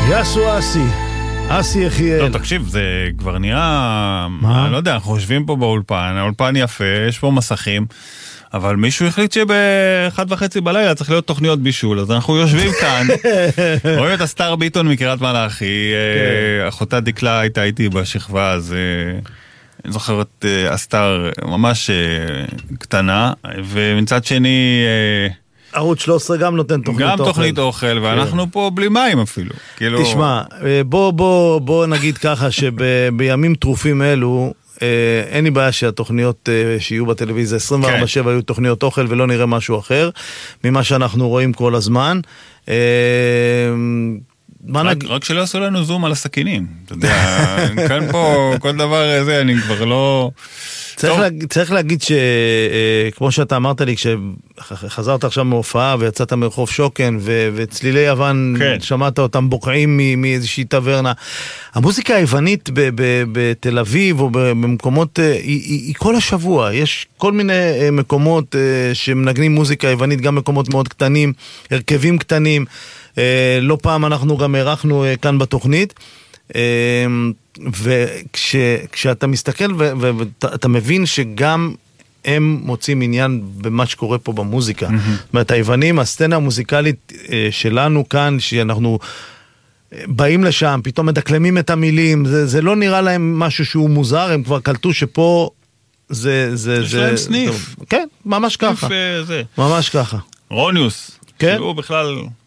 יסו אסי יחיאל. לא, תקשיב, זה כבר נראה, אני לא יודע, אנחנו חושבים פה באולפן, האולפן יפה, יש פה מסכים, אבל מישהו החליט שב-1:30 בלילה צריך להיות תוכניות בישול, אז אנחנו יושבים כאן, רואים את הסטאר ביטון מקריית מלאכי, אחותה דקלה הייתה איתי בשכבה, אז אני זוכר את הסטאר ממש קטנה, ומצד שני ערוץ 13 גם נותן תוכנית אוכל. גם תוכנית אוכל, ואנחנו פה בלי מים אפילו. תשמע, בוא נגיד ככה שבימים טרופים אלו, אין לי בעיה שהתוכניות שיהיו בטלוויזיה 24/7 היו תוכניות אוכל ולא נראה משהו אחר, ממה שאנחנו רואים כל הזמן. רק שלא עשו לנו זום על הסכינים. אתה יודע, כאן פה כל דבר הזה, אני כבר לא... צריך להגיד שכמו שאתה אמרת לי, כשחזרת עכשיו מהופעה ויצאת מרחוב שוקן וצלילי יוון, שמעת אותם בוקעים מאיזושהי טברנה, המוזיקה היוונית בתל אביב או במקומות, היא כל השבוע, יש כל מיני מקומות שמנגנים מוזיקה היוונית, גם מקומות מאוד קטנים, הרכבים קטנים, לא פעם אנחנו גם ערכנו כאן בתוכנית, וכשאתה מסתכל ואתה מבין שגם הם מוצאים עניין במה שקורה פה במוזיקה. זאת אומרת, היוונים, הסצנה המוזיקלית שלנו כאן, שאנחנו באים לשם, פתאום מדקלמים את המילים, זה לא נראה להם משהו שהוא מוזר, הם כבר קלטו שפה יש להם סניף. כן, ממש ככה. ממש ככה. רוניוס, שהוא בכלל...